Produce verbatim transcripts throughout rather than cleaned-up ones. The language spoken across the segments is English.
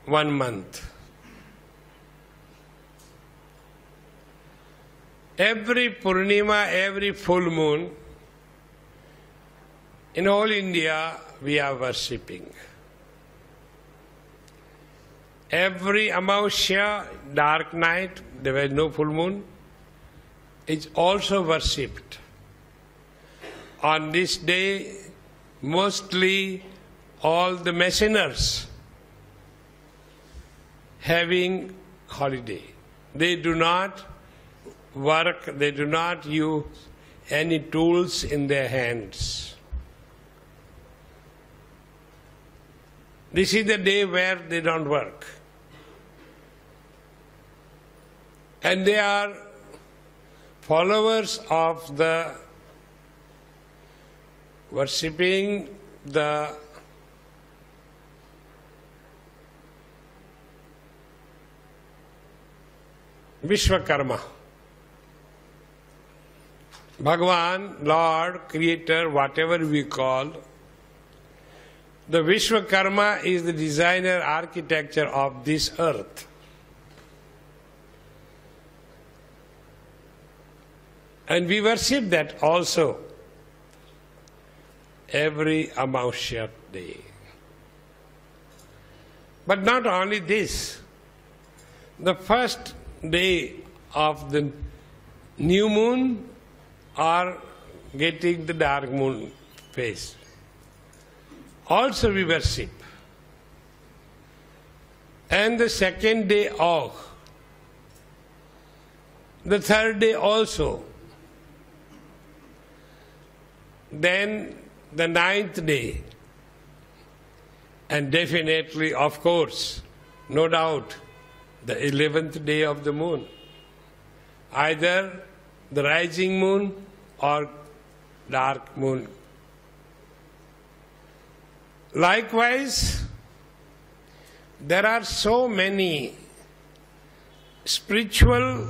one month. Every Purnima, every full moon, in all India we are worshipping. Every Amavasya, dark night, there was no full moon, is also worshipped. On this day, mostly all the messengers having holiday. They do not work, they do not use any tools in their hands. This is the day where they don't work. And they are followers of the worshipping the Vishwakarma. Bhagavan, Lord, Creator, whatever we call, the Vishwakarma is the designer, architecture of this earth. And we worship that also every Amavasya day. But not only this, the first day of the new moon or getting the dark moon phase, also we worship. And the second day of, the third day also, then the ninth day, and definitely, of course, no doubt, the eleventh day of the moon. Either the rising moon or dark moon. Likewise, there are so many spiritual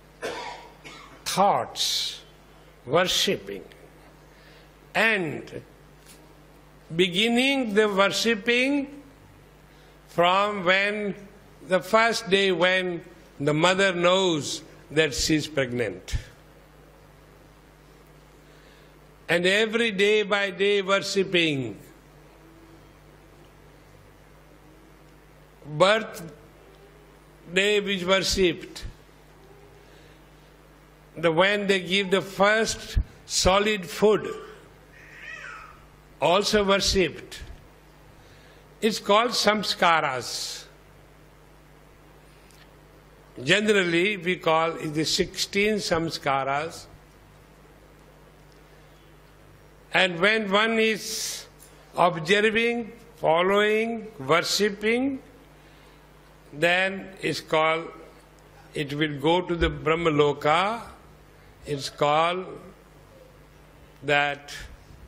thoughts, worshipping, and beginning the worshipping from when the first day when the mother knows that she is pregnant. And every day by day worshipping. Birth day is worshipped. The when they give the first solid food, also worshipped. It's called samskaras. Generally, we call it the sixteen samskaras. And when one is observing, following, worshipping, then it's called, it will go to the Brahmaloka. It's called that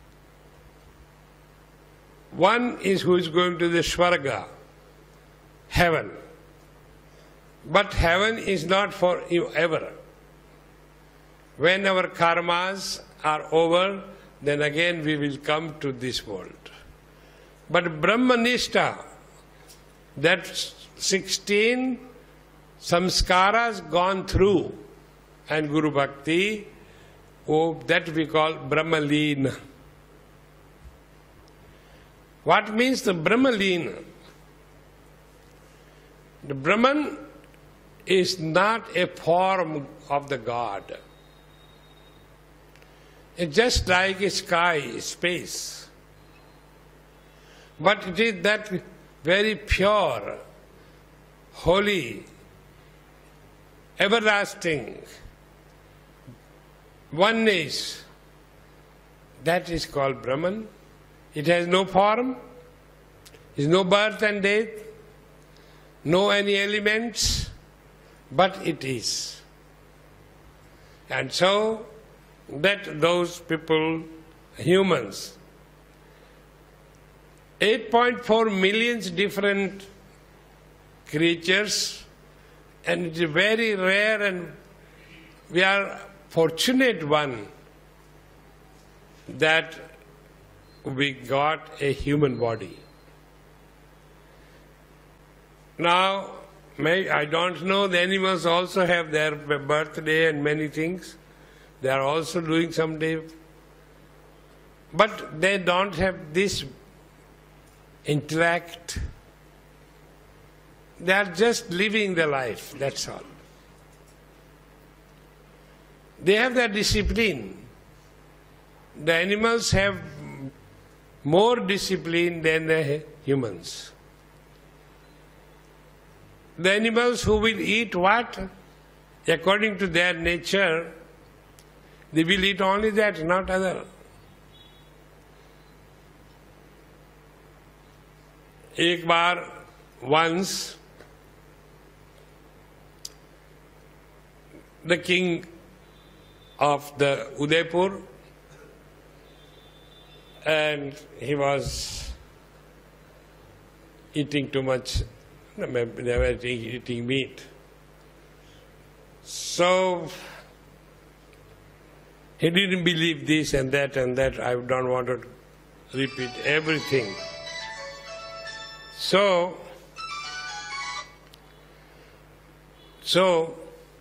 one is who is going to the Swarga, heaven. But heaven is not for you ever. When our karmas are over, then again we will come to this world. But Brahmanishta, that sixteen samskaras gone through, and Guru Bhakti, oh, that we call Brahmalina. What means the Brahmalina? The Brahman is not a form of the God. It's just like a sky, space. But it is that very pure, holy, everlasting oneness. That is called Brahman. It has no form, is no birth and death, no any elements, but it is. And so, that those people, humans, eight point four million different creatures, and it is very rare, and we are fortunate one that we got a human body. Now, may, I don't know, the animals also have their birthday and many things. They are also doing someday. But they don't have this intellect. They are just living the life, that's all. They have their discipline. The animals have more discipline than the humans. The animals who will eat what? According to their nature, they will eat only that, not other. एक बार, once, the king of the Udaipur, and he was eating too much, they were eating meat. So he didn't believe this and that and that. I don't want to repeat everything. So, so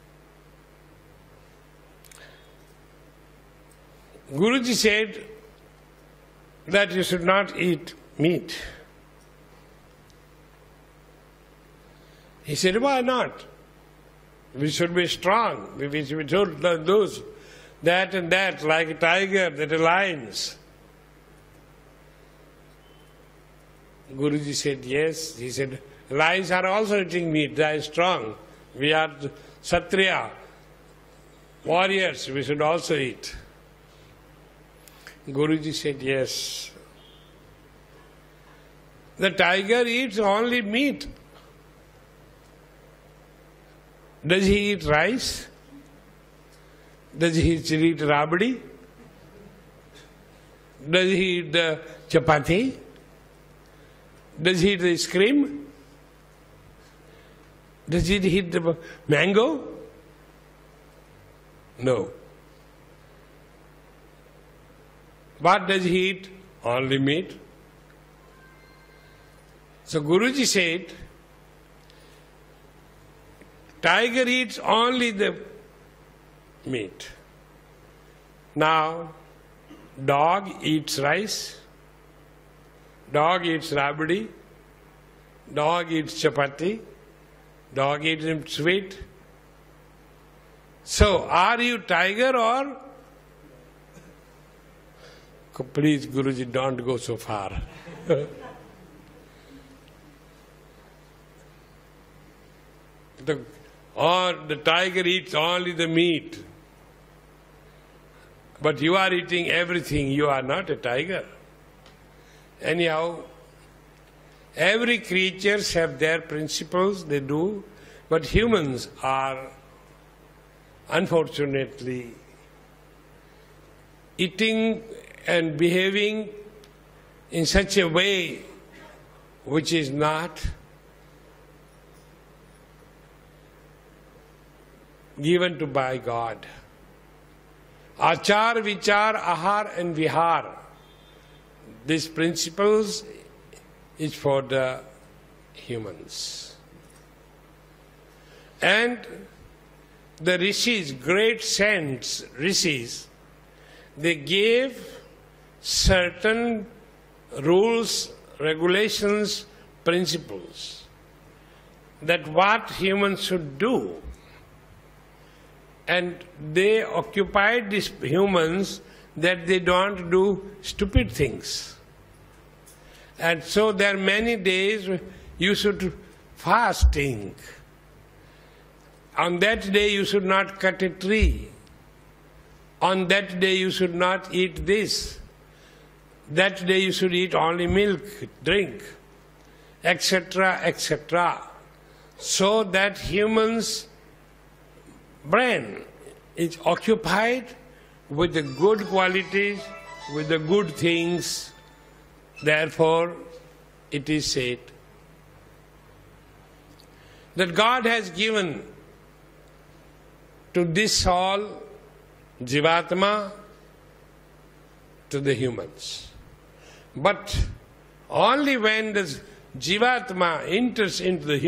Guruji said that you should not eat meat. He said, why not? We should be strong. We should lose that and that, like a tiger, that are lions. Guruji said, yes. He said, lions are also eating meat. They are strong. We are Kshatriya, warriors. We should also eat. Guruji said, yes. The tiger eats only meat. Does he eat rice? Does he eat rabdi? Does he eat the chapati? Does he eat the ice cream? Does he eat the mango? No. What does he eat? Only meat. So Guruji said, tiger eats only the meat. Now, dog eats rice, dog eats rabdi, dog eats chapati, dog eats sweet. So, are you tiger or? Please, Guruji, don't go so far. the, or the tiger eats only the meat. But you are eating everything. You are not a tiger. Anyhow, every creature have their principles, they do, but humans are unfortunately eating and behaving in such a way which is not given to by God. Achar, vichar, ahar and vihar. These principles is for the humans. And the rishis, great saints, rishis, they gave certain rules, regulations, principles that what humans should do. And they occupied these humans that they don't do stupid things. And so there are many days you should fasting. On that day you should not cut a tree. On that day you should not eat this. That day you should eat only milk, drink, et cetera, et cetera. So that humans' brain is occupied with the good qualities, with the good things. Therefore, it is said that God has given to this soul, Jivatma, to the humans. But only when the Jivatma enters into the